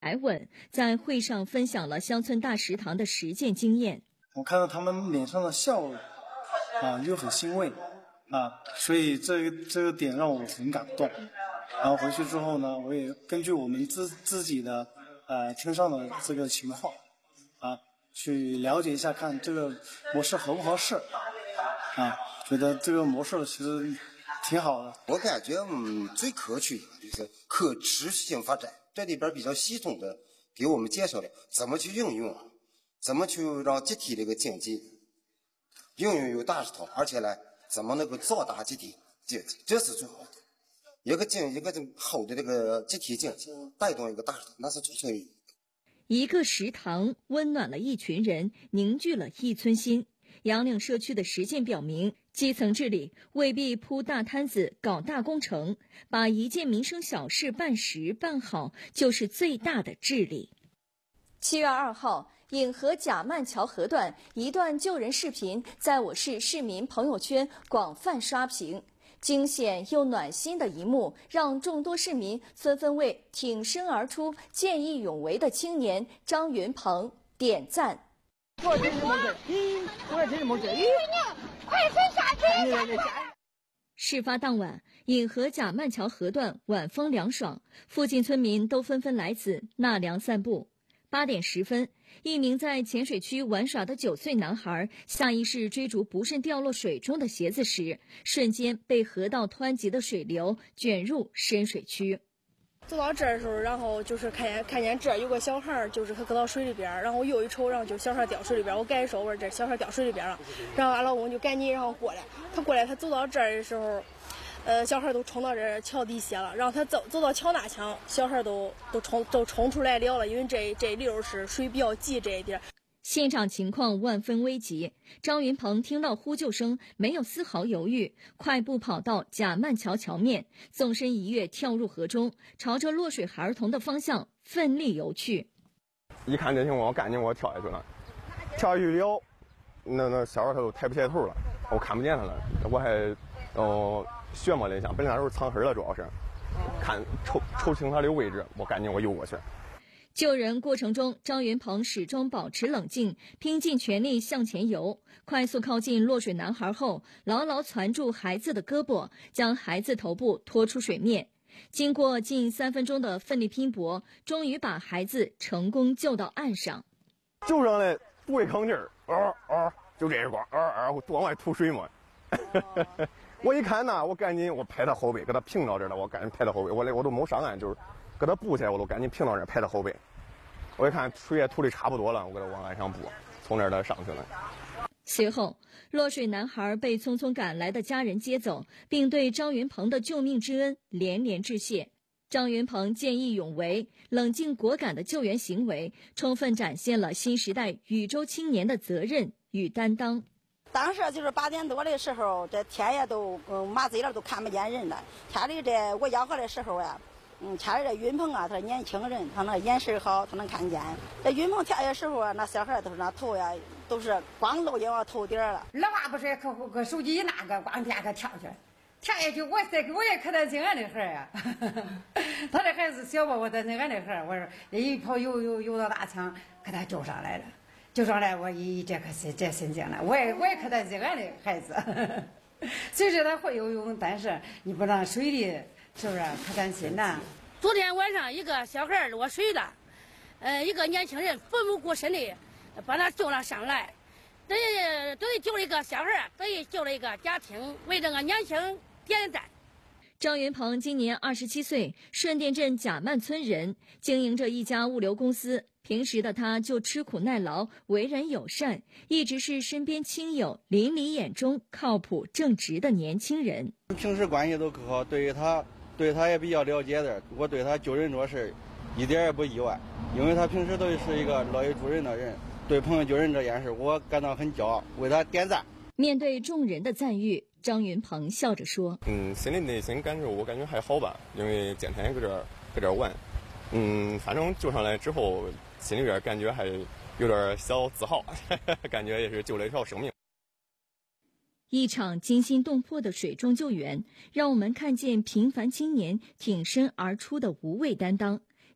来稳在会上分享了乡村大食堂的实践经验。 我看到他们脸上的笑容又很欣慰所以这个点让我很感动。然后回去之后呢，我也根据我们自己的村上的这个情况去了解一下，看这个模式合不合适觉得这个模式其实挺好的。 我感觉最可取的就是可持续性发展，这里边比较系统的给我们介绍了怎么去应用，怎么去让集体这个经济应用有大食堂，而且呢怎么能够造大集体经济，这是最好的。一个好的这个集体经济带动一个大食堂，那是最重要的。 一个食堂温暖了一群人，凝聚了一村心。杨岭社区的实践表明，基层治理未必铺大摊子搞大工程，把一件民生小事办实办好就是最大的治理。7月2号，颍河贾曼桥河段一段救人视频在我市市民朋友圈广泛刷屏，惊险又暖心的一幕让众多市民纷纷为挺身而出、见义勇为的青年张云鹏点赞。 我真是没事，我真是没事，快伸下去！ 事发当晚，颍河贾曼桥河段晚风凉爽，附近村民都纷纷来此纳凉散步。8点10分，一名在浅水区玩耍的9岁男孩下意识追逐不慎掉落水中的鞋子时，瞬间被河道湍急的水流卷入深水区。 走到这儿的时候，然后就是看见这儿有个小孩，就是他搁到水里边，然后又一瞅，然后就小孩掉水里边，我赶紧说，我说这小孩掉水里边了，然后俺老公就赶紧然后过来，他走到这儿的时候，小孩都冲到这桥底下了，然后他走到桥那墙，小孩都冲出来了，因为这溜是水比较急这一点。 现场情况万分危急，张云鹏听到呼救声，没有丝毫犹豫，快步跑到贾曼桥桥面，纵身一跃跳入河中，朝着落水孩童的方向奋力游去。 一看这情况，赶紧我跳下去了，跳下去以后，那小孩他都抬不起来头了，我看不见他了，我还旋摸了一下，本来那时候藏黑了，主要是看瞅清他的位置，我赶紧我游过去。 救人过程中，张云鹏始终保持冷静，拼尽全力向前游。快速靠近落水男孩后，牢牢攥住孩子的胳膊，将孩子头部拖出水面。经过近3分钟的奋力拼搏，终于把孩子成功救到岸上。 救上来不会吭气儿，就这一块往外吐水嘛。我一看呢，我赶紧我拍他后背，给他平到这儿了，我赶紧拍他后背，我都没上岸，就是给他补起来，我都赶紧平到这儿拍他后背。我一看水也吐的差不多了，我给他往岸上补，从这儿他上去了。 随后，落水男孩被匆匆赶来的家人接走，并对张云鹏的救命之恩连连致谢。张云鹏见义勇为、冷静果敢的救援行为，充分展现了新时代禹州青年的责任与担当。 当时就是8点多的时候，这天也都麻醉了，都看不见人了。天里这我吆喝的时候呀，天里这云鹏啊，他是年轻人，他那眼神好，他能看见。这云鹏跳下的时候啊，那小孩都是那头呀，都是光露眼往头顶了。 老娃不是可手机一拿个光天可跳下去，我也可担心俺的孩呀。他这孩子小吧，我担心俺的孩，我说一跑游到大墙，给他救上来了。救上来，我这心情了，我也可担心俺的孩子。虽说他会游泳，但是你不让水里，是不是可担心呐？ 昨天晚上一个小孩落水了，一个年轻人奋不顾身的把他救了上来，等于救了一个小孩，等于救了一个家庭，为这个年轻点赞。 张云鹏今年27岁，顺店镇贾曼村人，经营着一家物流公司。平时的他就吃苦耐劳，为人友善，一直是身边亲友邻里眼中靠谱正直的年轻人。 平时关系都可好，对他也比较了解的，我对他救人这事一点也不意外，因为他平时都是一个乐于助人的人。对朋友救人这件事，我感到很骄傲，为他点赞。 面对众人的赞誉，张云鹏笑着说： 心里内心感受我感觉还好吧，因为今天搁这儿玩，反正救上来之后，心里边感觉还有点小自豪，感觉也是救了一条生命。 一场惊心动魄的水中救援，让我们看见平凡青年挺身而出的无畏担当，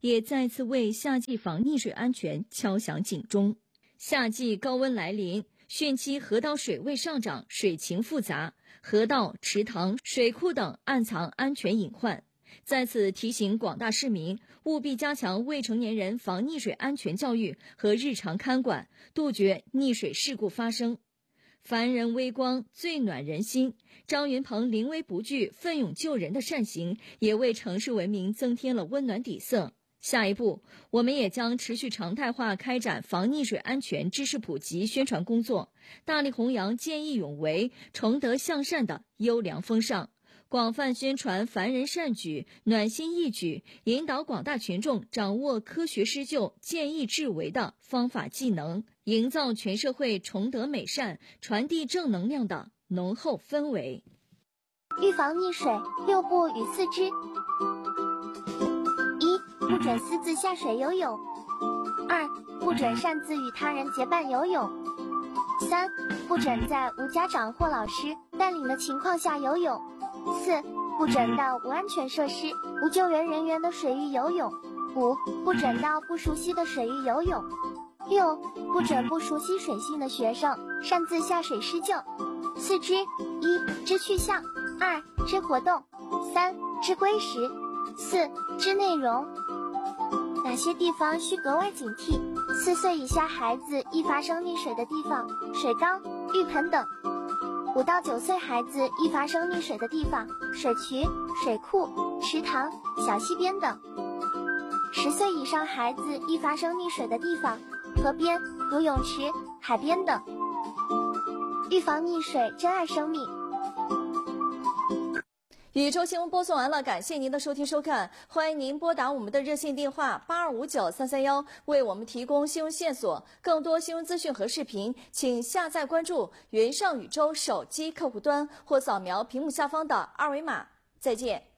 也再次为夏季防溺水安全敲响警钟。夏季高温来临，汛期河道水位上涨，水情复杂，河道、池塘、水库等暗藏安全隐患。在此提醒广大市民，务必加强未成年人防溺水安全教育和日常看管，杜绝溺水事故发生。凡人微光，最暖人心。张云鹏临危不惧、奋勇救人的善行，也为城市文明增添了温暖底色。下一步，我们也将持续常态化开展防溺水安全知识普及宣传工作，大力弘扬见义勇为、崇德向善的优良风尚，广泛宣传凡人善举、暖心义举，引导广大群众掌握科学施救、见义治为的方法技能，营造全社会崇德美善、传递正能量的浓厚氛围。 预防溺水6步与4知：1、不准私自下水游泳； 2、不准擅自与他人结伴游泳； 3、不准在无家长或老师带领的情况下游泳； 4、不准到无安全设施、无救援人员的水域游泳； 5、不准到不熟悉的水域游泳； 6、不准不熟悉水性的学生擅自下水施救。4知：1、知去向； 2、知活动； 3、知归时； 4、知内容。哪些地方需格外警惕？4岁以下孩子易发生溺水的地方：水缸、浴盆等；5到9岁孩子易发生溺水的地方：水渠、水库、池塘、小溪边等；10岁以上孩子易发生溺水的地方：河边、游泳池、海边等。预防溺水，珍爱生命。 宇宙新闻播送完了，感谢您的收听收看，欢迎您拨打我们的热线电话8259-331，为我们提供新闻线索。更多新闻资讯和视频，请下载关注原上宇宙手机客户端或扫描屏幕下方的二维码。再见。